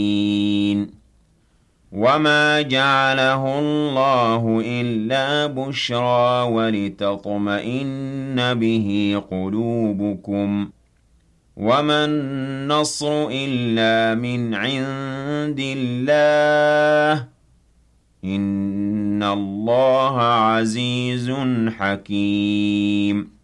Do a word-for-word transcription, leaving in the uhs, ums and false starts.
وَمَا جَعَلَهُ اللَّهُ إِلَّا بُشْرَىٰ وَلِتَطْمَئِنَّ بِهِ قُلُوبُكُمْ ۚ وَمَا النَّصْرُ إِلَّا مِنْ عِندِ اللَّهِ ۚ إِنَّ اللَّهَ عَزِيزٌ حَكِيمٌ